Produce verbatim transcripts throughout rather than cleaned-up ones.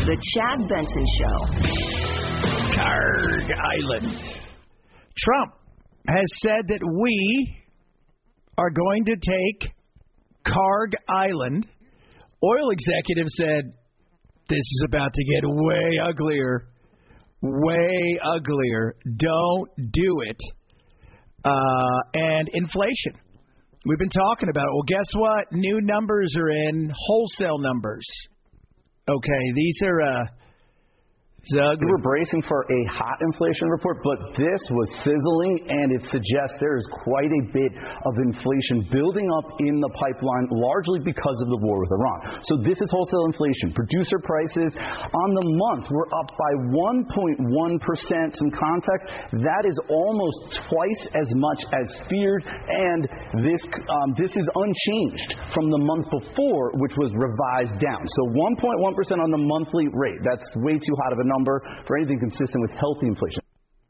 The Chad Benson Show. Karg Island. Trump has said that we are going to take Karg Island. Oil executives said this is about to get way uglier. Way uglier. Don't do it. Uh, and inflation. We've been talking about it. Well, guess what? New numbers are in. Wholesale numbers. Okay, these are uh, ugly. We were bracing for a hot inflation report, but this was sizzling, and it suggests there is quite a bit of inflation building up in the pipeline, largely because of the war with Iran. So this is wholesale inflation. Producer prices on the month were up by one point one percent. Some context, that is almost twice as much as feared, and this um, this is unchanged from the month before, which was revised down. So one point one percent on the monthly rate. That's way too hot of a number for anything consistent with healthy inflation.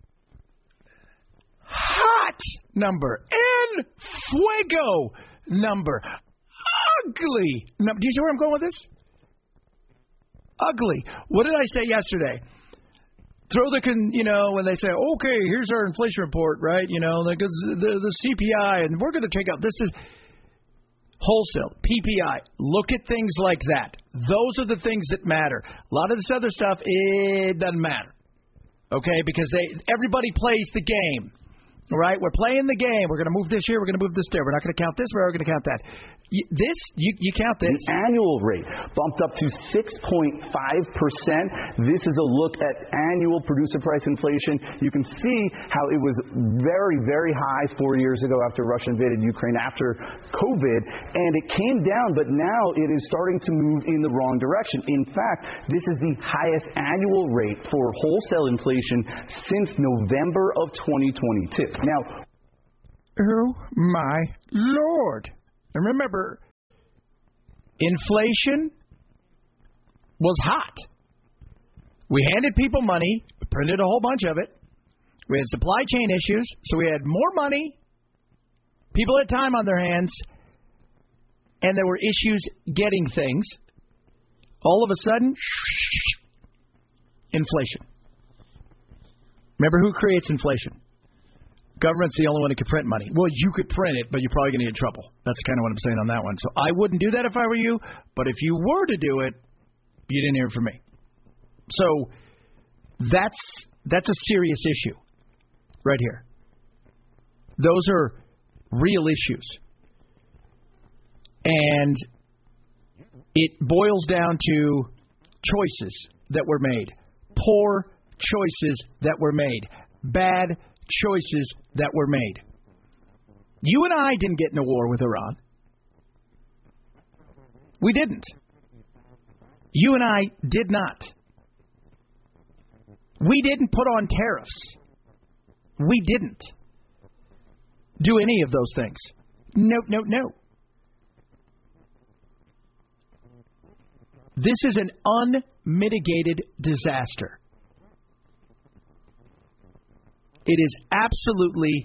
Hot number. En fuego number. Ugly number. Do you see where I'm going with this? Ugly. What did I say yesterday? Throw the, con, you know, when they say, okay, here's our inflation report, right? You know, the, the, the C P I, and we're going to take out, this is wholesale, P P I. Look at things like that. Those are the things that matter. A lot of this other stuff, it doesn't matter. Okay, because they everybody plays the game. All right, we're playing the game. We're going to move this here. We're going to move this there. We're not going to count this. We're going to count that. You, this, you, you count this. The annual rate bumped up to six point five percent. This is a look at annual producer price inflation. You can see how it was very, very high four years ago after Russia invaded Ukraine, after COVID, and it came down, but now it is starting to move in the wrong direction. In fact, this is the highest annual rate for wholesale inflation since November of twenty twenty-two. Now, oh my Lord. And remember, inflation was hot. We handed people money, printed a whole bunch of it. We had supply chain issues, so we had more money. People had time on their hands, and there were issues getting things. All of a sudden, inflation. Remember who creates inflation? Government's the only one who can print money. Well, you could print it, but you're probably going to get in trouble. That's kind of what I'm saying on that one. So I wouldn't do that if I were you, but if you were to do it, you didn't hear from me. So that's that's a serious issue right here. Those are real issues. And it boils down to choices that were made, poor choices that were made, bad choices that were made. You and I didn't get in a war with Iran. We didn't. You and I did not. We didn't put on tariffs. We didn't do any of those things. No, no, no. This is an unmitigated disaster. It is absolutely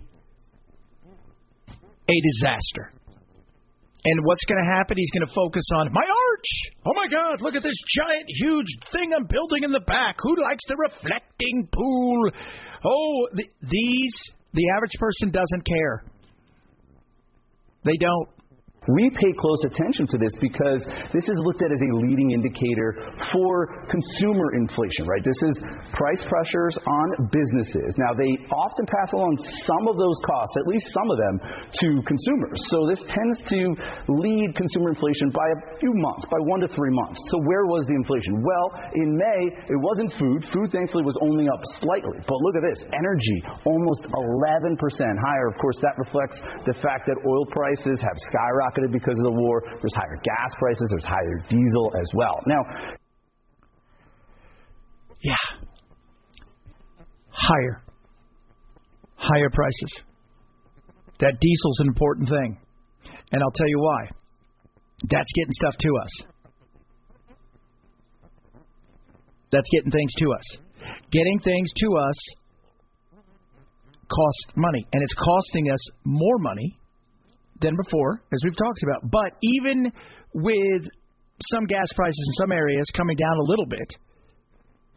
a disaster. And what's going to happen? He's going to focus on my arch. Oh, my God, look at this giant, huge thing I'm building in the back. Who likes the reflecting pool? Oh, the, these, the average person doesn't care. They don't. We pay close attention to this because this is looked at as a leading indicator for consumer inflation, right? This is price pressures on businesses. Now, they often pass along some of those costs, at least some of them, to consumers. So this tends to lead consumer inflation by a few months, by one to three months. So where was the inflation? Well, in May, it wasn't food. Food, thankfully, was only up slightly. But look at this. Energy, almost eleven percent higher. Of course, that reflects the fact that oil prices have skyrocketed because of the war. There's higher gas prices. There's higher diesel as well. Now, yeah, higher, higher prices. That diesel's an important thing. And I'll tell you why. That's getting stuff to us. That's getting things to us. Getting things to us costs money. And it's costing us more money than before, as we've talked about. But even with some gas prices in some areas coming down a little bit,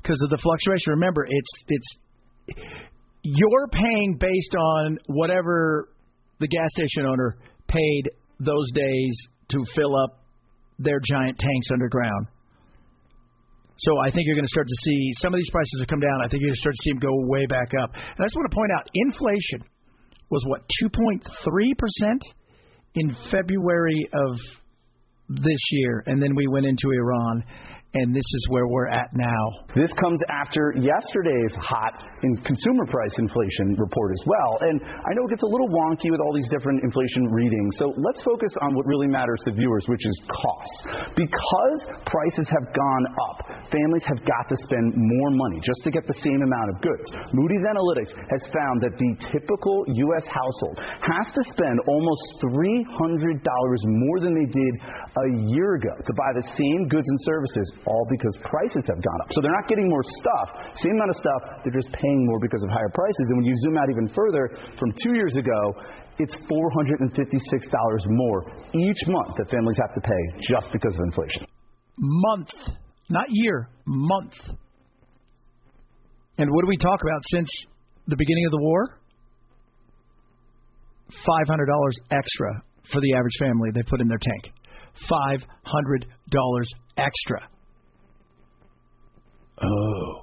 because of the fluctuation. Remember, it's it's you're paying based on whatever the gas station owner paid those days to fill up their giant tanks underground. So I think you're going to start to see some of these prices have come down. I think you're going to start to see them go way back up. And I just want to point out, inflation was, what, two point three percent in February of this year. And then we went into Iran. And this is where we're at now. This comes after yesterday's hot in consumer price inflation report as well. And I know it gets a little wonky with all these different inflation readings. So let's focus on what really matters to viewers, which is costs. Because prices have gone up, families have got to spend more money just to get the same amount of goods. Moody's Analytics has found that the typical U S household has to spend almost three hundred dollars more than they did a year ago to buy the same goods and services, all because prices have gone up. So they're not getting more stuff, same amount of stuff, they're just paying more because of higher prices. And when you zoom out even further, from two years ago, it's four hundred fifty-six dollars more each month that families have to pay just because of inflation. Month, not year, month. And what do we talk about since the beginning of the war? five hundred dollars extra for the average family they put in their tank. five hundred dollars extra. Oh.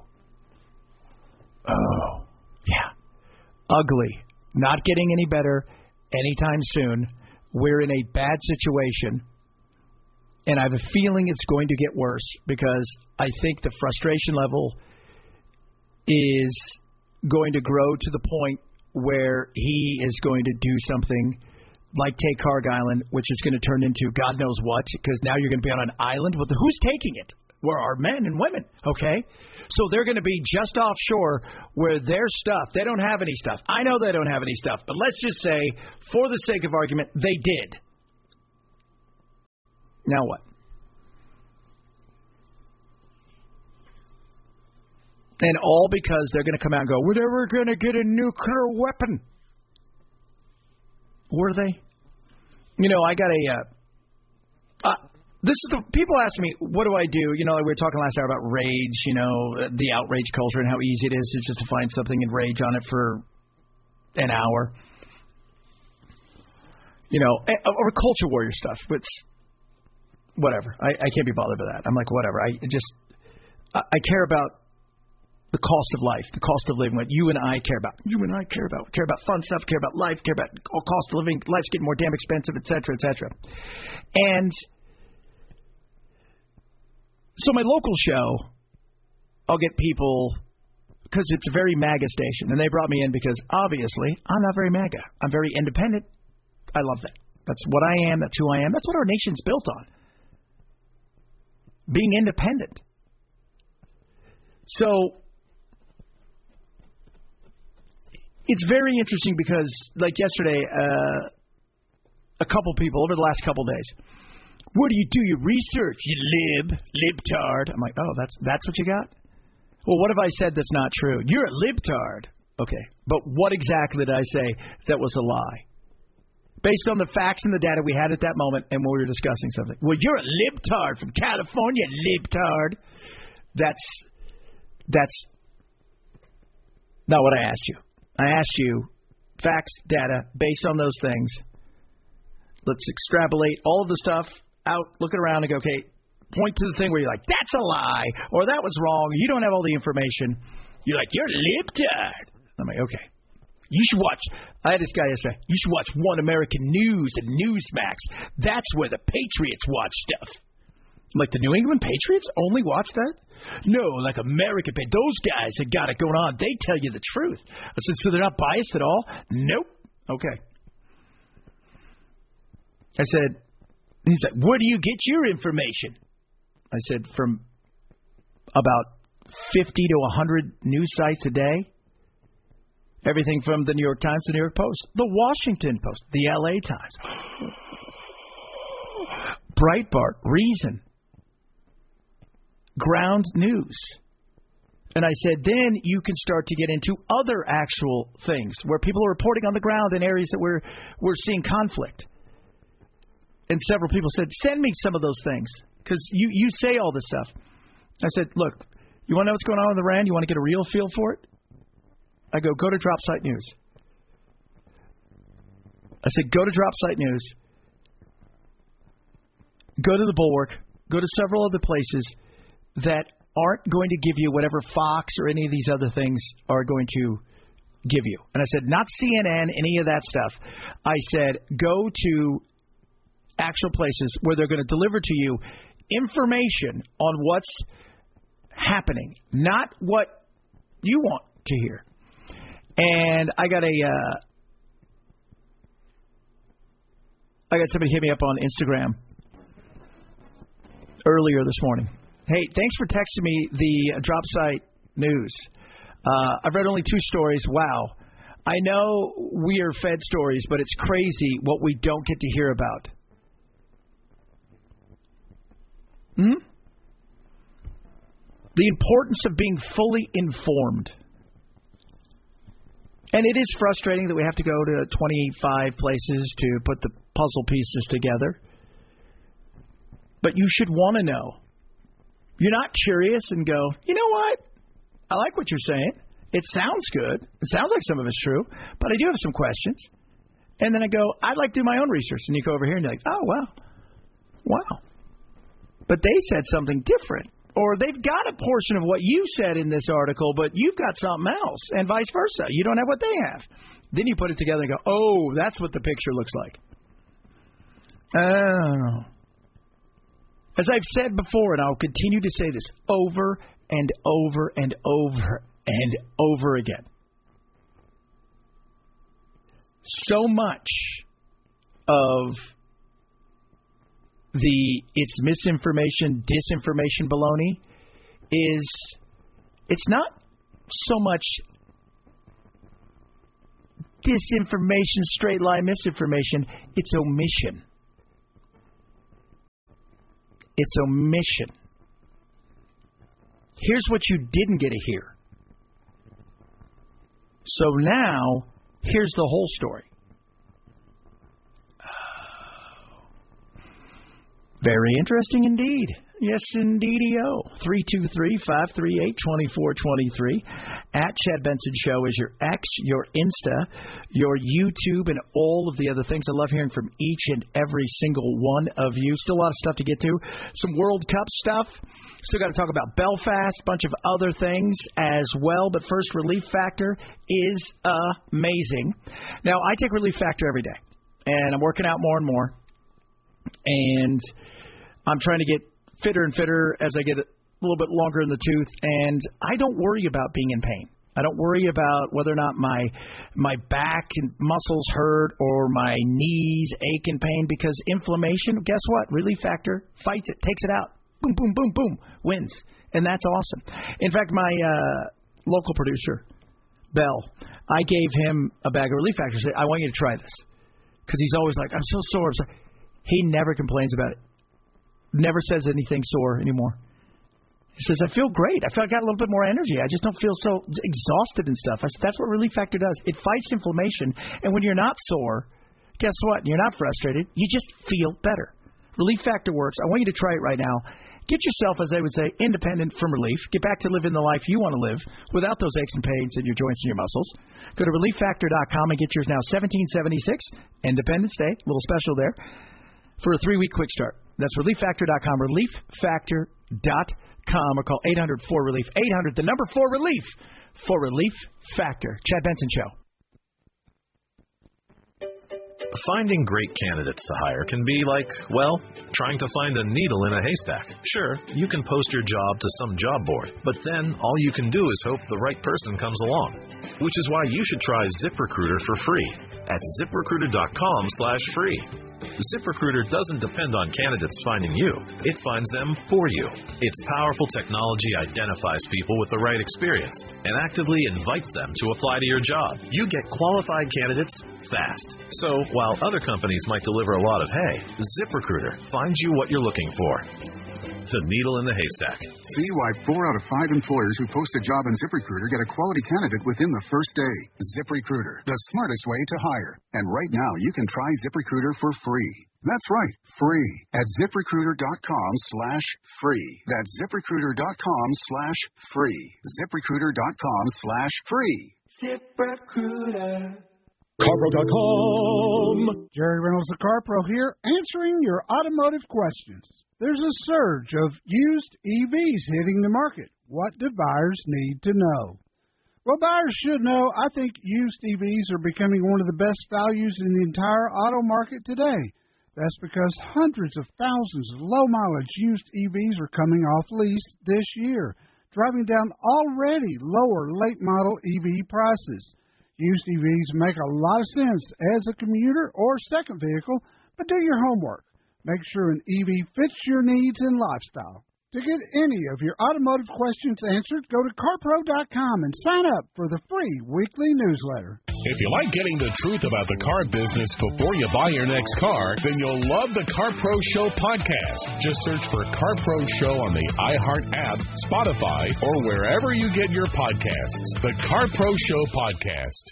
Oh. Yeah. Ugly. Not getting any better anytime soon. We're in a bad situation. And I have a feeling it's going to get worse because I think the frustration level is going to grow to the point where he is going to do something like take Karg Island, which is going to turn into God knows what, because now you're going to be on an island with who's taking it? Where are men and women, okay? So they're going to be just offshore where their stuff, they don't have any stuff. I know they don't have any stuff, but let's just say, for the sake of argument, they did. Now what? And all because they're going to come out and go, we're never going to get a nuclear weapon. Were they? You know, I got a... Uh, uh, This is the people ask me, what do I do? You know, we were talking last hour about rage, you know, the outrage culture and how easy it is to just to find something and rage on it for an hour. You know, or culture warrior stuff, which, whatever. I, I can't be bothered by that. I'm like, whatever. I just, I, I care about the cost of life, the cost of living, what you and I care about. You and I care about. Care about fun stuff, care about life, care about all cost of living. Life's getting more damn expensive, et cetera, et cetera. And so my local show, I'll get people, because it's a very MAGA station, and they brought me in because, obviously, I'm not very MAGA. I'm very independent. I love that. That's what I am. That's who I am. That's what our nation's built on. Being independent. So it's very interesting because, like yesterday, uh, a couple people, over the last couple days, what do you do? You research, you lib, libtard. I'm like, oh, that's that's what you got? Well, what have I said that's not true? You're a libtard. Okay, but what exactly did I say that was a lie? Based on the facts and the data we had at that moment and when we were discussing something. Well, you're a libtard from California, libtard. That's, that's not what I asked you. I asked you facts, data, based on those things. Let's extrapolate all of the stuff out, looking around and go, okay, point to the thing where you're like, that's a lie, or that was wrong, you don't have all the information. You're like, you're a libtard. I'm like, okay. You should watch, I had this guy yesterday, you should watch One American News and Newsmax. That's where the Patriots watch stuff. I'm like, the New England Patriots only watch that? No, like America, those guys that got it going on, they tell you the truth. I said, so they're not biased at all? Nope. Okay. I said, he's like, where do you get your information? I said, from about fifty to one hundred news sites a day. Everything from the New York Times, the New York Post, the Washington Post, the L A Times, Breitbart, Reason, Ground News. And I said, then you can start to get into other actual things where people are reporting on the ground in areas that we're, we're seeing conflict. And several people said, send me some of those things because you, you say all this stuff. I said, look, You want to know what's going on with Iran? You want to get a real feel for it? I go, go to Drop Site News. I said, go to Drop Site News. Go to the Bulwark. Go to several other places that aren't going to give you whatever Fox or any of these other things are going to give you. And I said, not C N N, any of that stuff. I said, go to actual places where they're going to deliver to you information on what's happening, not what you want to hear. And I got a, uh, I got somebody hit me up on Instagram earlier this morning. Hey, thanks for texting me the Drop Site News. Uh, I've read only two stories. Wow. I know we are fed stories, but it's crazy what we don't get to hear about. Hmm? The importance of being fully informed. And it is frustrating that we have to go to twenty-five places to put the puzzle pieces together. But you should want to know. You're not curious and go, you know what? I like what you're saying. It sounds good. It sounds like some of it's true, but I do have some questions. And then I go, I'd like to do my own research. And you go over here and you're like, oh, wow. Wow. But they said something different. Or they've got a portion of what you said in this article, but you've got something else, and vice versa. You don't have what they have. Then you put it together and go, oh, that's what the picture looks like. Oh. As I've said before, and I'll continue to say this over and over and over and over again. So much of the it's misinformation, disinformation baloney is, it's not so much disinformation, straight line misinformation, it's omission. It's omission. Here's what you didn't get to hear. So now, here's the whole story. Very interesting indeed. Yes, indeed-o. three two three, five three eight, two four two three. At Chad Benson Show is your X, your Insta, your YouTube, and all of the other things. I love hearing from each and every single one of you. Still a lot of stuff to get to. Some World Cup stuff. Still got to talk about Belfast, a bunch of other things as well. But first, Relief Factor is amazing. Now, I take Relief Factor every day, and I'm working out more and more. And I'm trying to get fitter and fitter as I get a little bit longer in the tooth, and I don't worry about being in pain. I don't worry about whether or not my my back and muscles hurt or my knees ache in pain, because inflammation, guess what? Relief Factor fights it, takes it out. Boom, boom, boom, boom, wins. And that's awesome. In fact, my uh, local producer, Bell, I gave him a bag of Relief Factor. I said, I want you to try this, because he's always like, I'm so sore. I'm sorry. He never complains about it. Never says anything sore anymore. He says, I feel great. I feel like I got a little bit more energy. I just don't feel so exhausted and stuff. I said, that's what Relief Factor does. It fights inflammation. And when you're not sore, guess what? You're not frustrated. You just feel better. Relief Factor works. I want you to try it right now. Get yourself, as they would say, independent from relief. Get back to living the life you want to live without those aches and pains in your joints and your muscles. Go to relief factor dot com and get yours now. seventeen seventy-six, Independence Day, a little special there, for a three-week quick start. That's relief factor dot com, relief factor dot com, or call eight hundred four relief, eight hundred, the number four relief, for Relief Factor. Chad Benson Show. Finding great candidates to hire can be like, well, trying to find a needle in a haystack. Sure, you can post your job to some job board, but then all you can do is hope the right person comes along. Which is why you should try ZipRecruiter for free at zip recruiter dot com slash free. ZipRecruiter doesn't depend on candidates finding you. It finds them for you. Its powerful technology identifies people with the right experience and actively invites them to apply to your job. You get qualified candidates fast. So while other companies might deliver a lot of hay, ZipRecruiter finds you what you're looking for. the needle in the haystack. See why four out of five employers who post a job in ZipRecruiter get a quality candidate within the first day. ZipRecruiter, the smartest way to hire. And right now, you can try ZipRecruiter for free. That's right, free. At ZipRecruiter.com slash free. That's ZipRecruiter.com slash free. ZipRecruiter.com slash free. ZipRecruiter. CarPro dot com. Jerry Reynolds, the CarPro here, answering your automotive questions. There's a surge of used E Vs hitting the market. What do buyers need to know? Well, buyers should know. I think used E Vs are becoming one of the best values in the entire auto market today. That's because hundreds of thousands of low-mileage used E Vs are coming off lease this year, driving down already lower late-model E V prices. Used E Vs make a lot of sense as a commuter or second vehicle, but do your homework. Make sure an E V fits your needs and lifestyle. To get any of your automotive questions answered, go to CarPro dot com and sign up for the free weekly newsletter. If you like getting the truth about the car business before you buy your next car, then you'll love the CarPro Show podcast. Just search for CarPro Show on the iHeart app, Spotify, or wherever you get your podcasts. The CarPro Show podcast.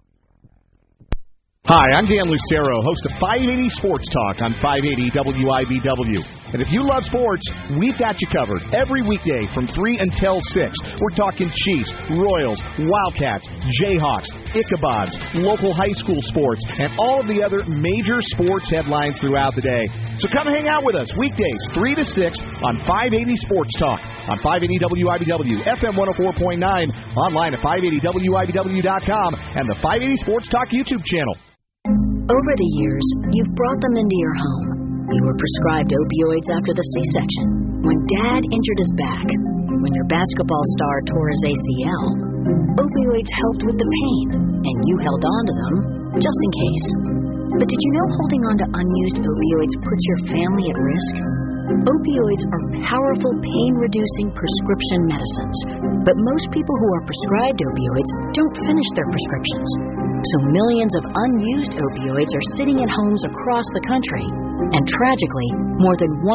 Hi, I'm Dan Lucero, host of five eighty Sports Talk on five eighty W I B W. And if you love sports, we've got you covered every weekday from three until six. We're talking Chiefs, Royals, Wildcats, Jayhawks, Ichabods, local high school sports, and all of the other major sports headlines throughout the day. So come hang out with us weekdays three to six on five eighty Sports Talk on five eighty W I B W, F M one oh four point nine, online at five eighty W I B W dot com, and the five eighty Sports Talk YouTube channel. Over the years, you've brought them into your home. You were prescribed opioids after the C-section, when Dad injured his back, when your basketball star tore his A C L. Opioids helped with the pain, and you held on to them just in case. But did you know holding on to unused opioids puts your family at risk? Opioids are powerful pain-reducing prescription medicines, but most people who are prescribed opioids don't finish their prescriptions. So millions of unused opioids are sitting in homes across the country, and tragically, more than one